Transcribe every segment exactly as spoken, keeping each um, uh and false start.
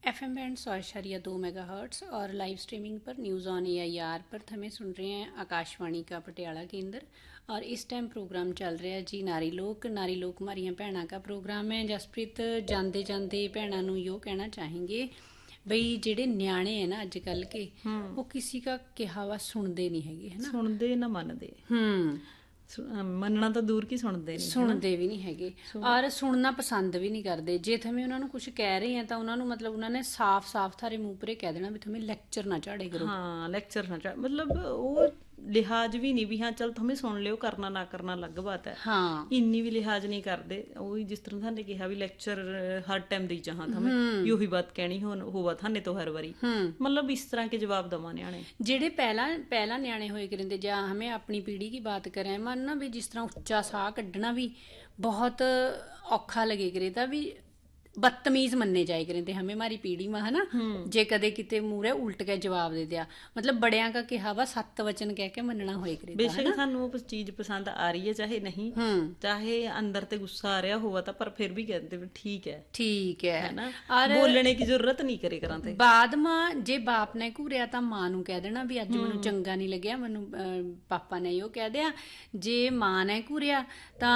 F M band सौ अशारिया दो मेगा हर्ट्स और लाइव स्ट्रीमिंग पर news on A I R पर हमें सुन रहे हैं आकाशवाणी का पटियाला केंद्र। और इस टाइम प्रोग्राम चल रहा है जी नारी लोक नारी लोक हमारियां भैणां का प्रोग्राम है। जसप्रीत, जाते जाते भैणां नूं यो कहना चाहेंगे बई ਜਿਹੜੇ ਨਿਆਣੇ ਹੈ ਨਾ ਅੱਜ ਕੱਲ के वो किसी का कहा वा सुनते नहीं हैगे, है ना, सुनते ना मनदे। हम्म ਮੰਨਣਾ ਤਾਂ ਦੂਰ ਕੀ ਸੁਣਦੇ ਨਹੀਂ, ਸੁਣਦੇ ਵੀ ਨਹੀਂ ਹੈਗੇ ਔਰ ਸੁਣਨਾ ਪਸੰਦ ਵੀ ਨਹੀਂ ਕਰਦੇ। ਜੇ ਥਮੇ ਉਹਨਾਂ ਨੂੰ ਕੁਝ ਕਹਿ ਰਹੇ ਆ ਤਾਂ ਉਹਨਾਂ ਨੂੰ ਮਤਲਬ ਉਹਨਾਂ ਨੇ ਸਾਫ਼-ਸਾਫ਼ ਥਾਰੇ ਮੂੰਹ ਪਰੇ ਕਹਿ ਦੇਣਾ ਵੀ ਥਮੇ ਲੈਕਚਰ ਨਾ ਝਾੜੇ ਕਰੋ। ਹਾਂ, ਲੈਕਚਰ ਨਾ ਝਾੜ ਮਤਲਬ ਉਹ ਲਿਹਾਜ਼ ਵੀ ਨਹੀਂ ਵੀ ਹਾਂ ਚਲ ਥਮੇ ਸੁਣ ਲਿਓ, ਕਰਨਾ ਨਾ ਕਰਨਾ ਅਲੱਗ ਬਾਤ ਹੈ। ਹਾਂ, ਇੰਨੀ ਵੀ ਲਿਹਾਜ਼ ਨਹੀਂ ਕਰਦੇ। ਉਹੀ ਜਿਸ ਤਰ੍ਹਾਂ ਤੁਹਾਨੂੰ ਕਿਹਾ ਵੀ ਲੈਕਚਰ ਹਰ ਟਾਈਮ ਦੀ ਚਾਹਾਂ ਥਮੇ ਯੋਹੀ ਬਾਤ ਕਹਿਣੀ ਹੋਣ ਹੋਵਾ ਥਾਨੇ ਤੋਂ ਹਰ ਵਾਰੀ मतलब इस तरह के जवाब दवा न्याणे ਜਿਹੜੇ ਪਹਿਲਾਂ ਪਹਿਲਾਂ ਨਿਆਣੇ ਹੋਏ ਕਰਿੰਦੇ ਜਾਂ ਹਮੇ ਆਪਣੀ ਪੀੜ੍ਹੀ की बात करें मन ना भी जिस तरह ਉੱਚਾ ਸਾਹ ਕੱਢਣਾ ਵੀ बहुत ਔਖਾ लगे करे ਤਾਂ ਵੀ बदतमीज मन्ने जाए करें हमें हमारी पीढ़ी में, है ना, जे कदे किते मूरे उल्ट के जवाब दे दिया मतलब बड़ियां का कहा वा सत्त वचन कह के मनना होए करे। बेशक सानू वो चीज पसंद आ रही है चाहे नहीं, चाहे अंदर ते गुस्सा आ रहा होगा तो पर फिर भी कहते ठीक है ठीक है, है ना, और बोलने की जरूरत नहीं करे कराते। बाद में जे बाप ने घूरिया तो मां नू कह देना भी अज मैनू चंगा नहीं लग्या, मैनू पापा ने यो कह दिया। जे मां ने घूरिया तो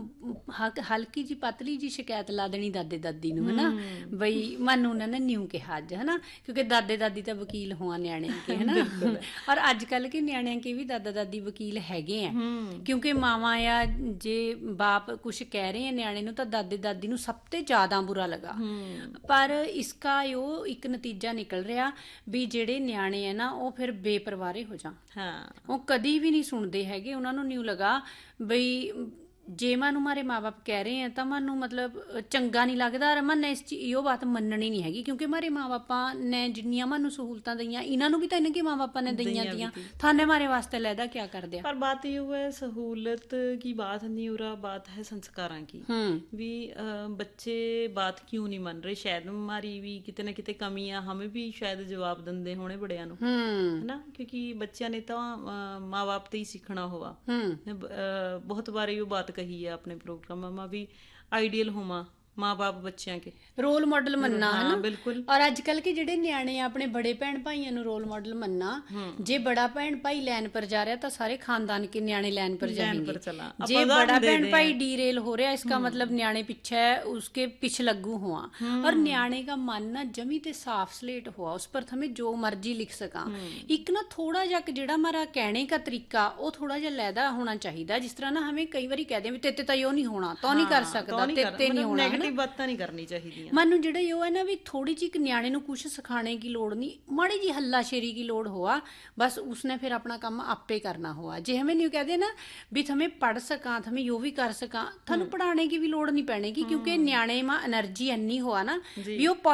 हल्की जी पतली जी शिकायत ला देनी दादे दादी है ना, बई मानू उन्होंने न्यू कहा अज, है ना, क्योंकि दादे दादी तो वकील हुआ न्याणे के, है ना और अजकल के न्याणे के भी दादा दादी वकील हैगे हैं क्योंकि मावा या जे बाप कुछ कह रहे हैं न्याणे नू तो दादे दादी नू सब ते ज्यादा बुरा लगा। पर इसका यो एक नतीजा निकल रहा भी जेड़े न्याणे है ना वो फिर बेपरवारे हो जा, वो कदी भी नहीं सुनते हैगे। उन्होंने न्यू लगा बई जे मानू मारे माँ बाप कह रहे हैं तो मानू मतलब चंगा नहीं लगता और मन इस यो बात मननी नहीं हैगी क्योंकि मारे माँ बापा ने जिन्नियां मानू सहूलतां दईयां इन्हां भी तो इन्हें माँ बापा ने दईयां दियां थाने मारे वास्ते लैदा क्या कर दिया। पर बात ये है सहूलत की बात नहीं हो रहा, बात है संस्कारां की भी बच्चे बात क्यों नहीं मन रहे। शायद हमारी भी किते ना किते कमी है, हमें भी शायद जवाब देंदे होने बड़ियां नू, है ना, क्योंकि बच्चियां ने तो माँ बाप ते ही सीखना होवा। बहुत बार ये बात कही है अपने प्रोग्राम में भी आइडियल होमा माँ बाप बच्चियां के रोल मॉडल मनना, है ना, बिल्कुल। और अजकल के जेडे न्याणे अपने बड़े भैन भाइयों नु रोल मॉडल मनना। जे बड़ा भैन भाई लैन पर जा रहा तो सारे खानदान के न्याणे लैन पर जाएंगे, जे बड़ा भैन भाई डीरेल हो रहा इसका मतलब न्याणे पीछे उसके पिछ लगू हुआ। और न्याणे का मन ना जमी ते साफ स्लेट हुआ, उस पर हमें जो मर्जी लिख सका। एक ना थोड़ा जा जेड़ा हमारा कहने का तरीका वो थोड़ा जा लैदा होना चाहिए। जिस तरह ना हमें कई बार कह दें तेते तो यो नहीं होना, तो नहीं कर सकता, तेते नहीं होना, बातां नहीं करनी चाहिए। मानू जेड़ा यो है ना भी थोड़ी जी न्याणे नू कुछ सिखाने की लोड़ नहीं, माड़ी जी हल्लाशेरी की लोड़ हुआ, बस उसने फिर अपना काम आपे करना हुआ। जे हमें नहीं कहते ना भी थमें पढ़ सका थमें यो भी कर सका, थानू पढ़ाने की भी लोड़ नहीं पैने की क्योंकि न्याणे में एनर्जी अन्नी हुआ ना भी